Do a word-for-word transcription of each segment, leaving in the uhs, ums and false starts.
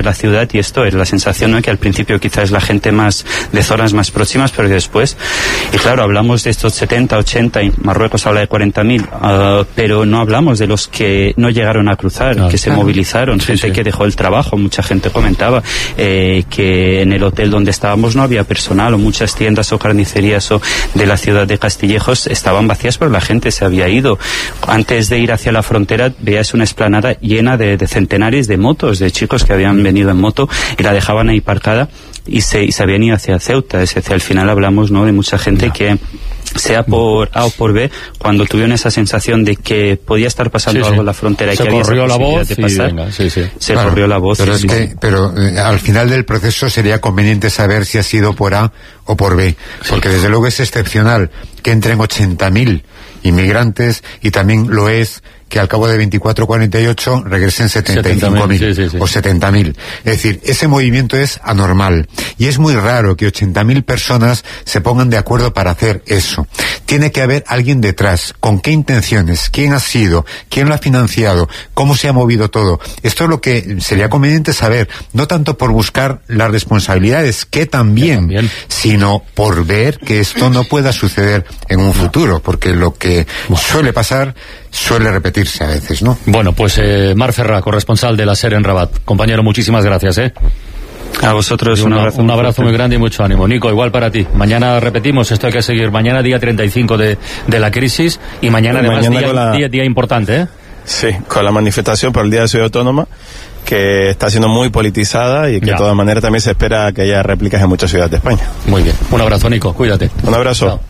la ciudad, y esto es la sensación, ¿no? Que al principio quizás es la gente más de zonas más próximas, pero que después, y claro, hablamos de estos setenta, ochenta, y Marruecos habla de cuarenta mil, uh, pero no hablamos de los que no llegaron a cruzar, claro, que se claro. movilizaron, sí, gente sí. que dejó el trabajo. Mucha gente comentaba eh, que en el hotel donde estábamos no había personal, o muchas tiendas o carnicerías o de la ciudad de Castillejos estaban vacías, pero la gente se había ido. Antes de ir hacia la frontera veías una explanada llena de, de centenares de motos, de chicos que habían venido en moto y la dejaban ahí parcada y se, y se habían ido hacia Ceuta. Es decir, al final hablamos, ¿no?, de mucha gente no. que, sea por A o por B, cuando tuvieron esa sensación de que podía estar pasando sí, algo sí. en la frontera y se que había corrió esa la voz de pasar, y venga, sí, sí. se claro, corrió la voz. Pero, sí, es sí. que, pero eh, al final del proceso sería conveniente saber si ha sido por A o por B, porque sí. desde luego es excepcional que entren ochenta mil inmigrantes, y también lo es que al cabo de veinticuatro a cuarenta y ocho regresen setenta y cinco mil sí, sí, sí. o setenta mil. Es decir, ese movimiento es anormal y es muy raro que ochenta mil personas se pongan de acuerdo para hacer eso. Tiene que haber alguien detrás. ¿Con qué intenciones? ¿Quién ha sido? ¿Quién lo ha financiado? ¿Cómo se ha movido todo? Esto es lo que sería conveniente saber, no tanto por buscar las responsabilidades, que también, que también. sino por ver que esto no pueda suceder en un futuro, porque lo que suele pasar suele repetirse a veces, ¿no? Bueno, pues eh, Marc Ferrà, corresponsal de la SER en Rabat. Compañero, muchísimas gracias, ¿eh? A vosotros un abrazo, un abrazo muy grande y mucho ánimo. Nico, igual para ti. Mañana repetimos, esto hay que seguir. Mañana día treinta y cinco de, de la crisis, y mañana además mañana día, la... día, día importante, ¿eh? Sí, con la manifestación por el Día de Ciudad Autónoma, que está siendo muy politizada y que ya. de todas maneras también se espera que haya réplicas en muchas ciudades de España. Muy bien. Un abrazo, Nico. Cuídate. Un abrazo. Chao.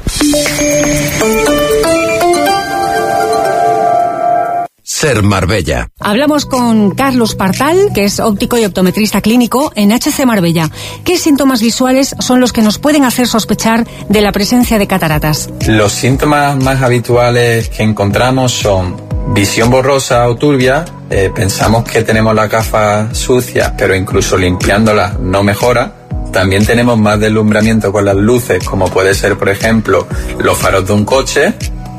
SER Marbella. Hablamos con Carlos Partal, que es óptico y optometrista clínico en H C Marbella. ¿Qué síntomas visuales son los que nos pueden hacer sospechar de la presencia de cataratas? Los síntomas más habituales que encontramos son visión borrosa o turbia. Eh, pensamos que tenemos la gafa sucia, pero incluso limpiándola no mejora. También tenemos más deslumbramiento con las luces, como puede ser, por ejemplo, los faros de un coche.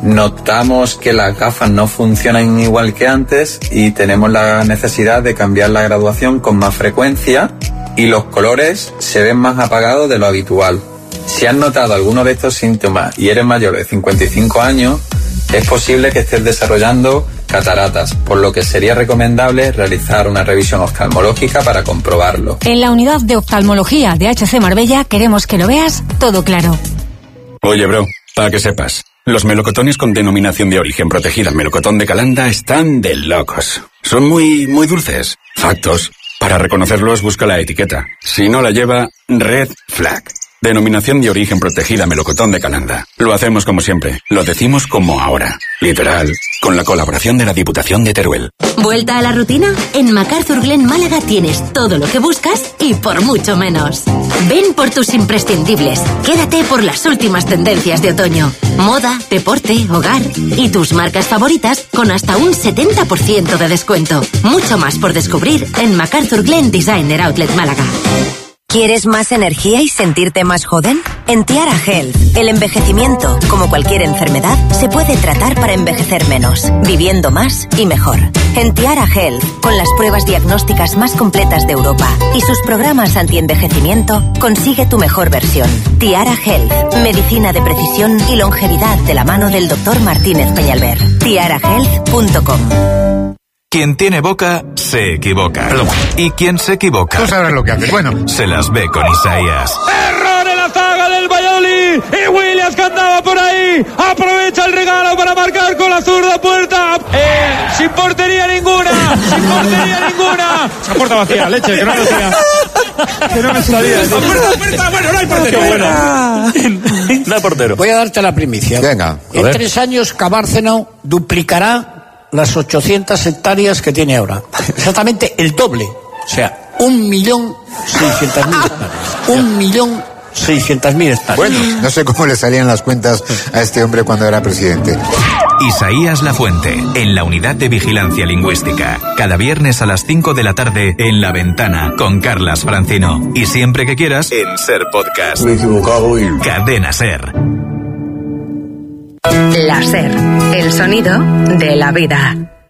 Notamos que las gafas no funcionan igual que antes y tenemos la necesidad de cambiar la graduación con más frecuencia, y los colores se ven más apagados de lo habitual. Si has notado alguno de estos síntomas y eres mayor de cincuenta y cinco años, es posible que estés desarrollando cataratas, por lo que sería recomendable realizar una revisión oftalmológica para comprobarlo. En la unidad de oftalmología de H C Marbella queremos que lo veas todo claro. Oye, bro, para que sepas, los melocotones con denominación de origen protegida melocotón de Calanda están de locos. Son muy, muy dulces. Factos. Para reconocerlos, busca la etiqueta. Si no la lleva, red flag. Denominación de origen protegida melocotón de Calanda. Lo hacemos como siempre. Lo decimos como ahora. Literal. Con la colaboración de la Diputación de Teruel. ¿Vuelta a la rutina? En MacArthur Glen Málaga tienes todo lo que buscas y por mucho menos. Ven por tus imprescindibles. Quédate por las últimas tendencias de otoño. Moda, deporte, hogar y tus marcas favoritas con hasta un setenta por ciento de descuento. Mucho más por descubrir en MacArthur Glen Designer Outlet Málaga. ¿Quieres más energía y sentirte más joven? En Tiara Health, el envejecimiento, como cualquier enfermedad, se puede tratar para envejecer menos, viviendo más y mejor. En Tiara Health, con las pruebas diagnósticas más completas de Europa y sus programas antienvejecimiento, consigue tu mejor versión. Tiara Health, medicina de precisión y longevidad de la mano del doctor Martínez Peñalver. tiara health punto com. Quien tiene boca, se equivoca. Perdón. Y quien se equivoca... Tú sabrás lo que hace. Bueno. Se las ve con Isaías. ¡Error en la zaga del Valladolid! Y Williams, que andaba por ahí, aprovecha el regalo para marcar con la zurda puerta. Eh, sin portería ninguna. Sin portería ninguna. Esa puerta vacía, leche, que no me salía. Que no me salía. Puerta, puerta, bueno, no hay portero. Bueno. No hay portero. Voy a darte la primicia. Venga. En tres años, Cabárceno duplicará las ochocientas hectáreas que tiene ahora. Exactamente el doble. O sea, un millón seiscientas mil hectáreas. Un millón seiscientas mil hectáreas. Bueno, no sé cómo le salían las cuentas a este hombre cuando era presidente. Isaías Lafuente, en la Unidad de Vigilancia Lingüística. Cada viernes a las cinco de la tarde en La Ventana con Carlas Francino. Y siempre que quieras, en SER Podcast. Me he equivocado y... Cadena SER. La SER, el sonido de la vida.